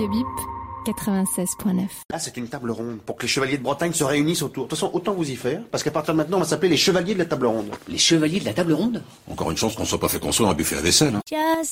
Bip 96.9. Là, c'est une table ronde pour que les chevaliers de Bretagne se réunissent autour. De toute façon, autant vous y faire, parce qu'à partir de maintenant, on va s'appeler les chevaliers de la table ronde. Les chevaliers de la table ronde? Encore une chance qu'on soit pas fait construire un buffet à vaisselle. Hein. Just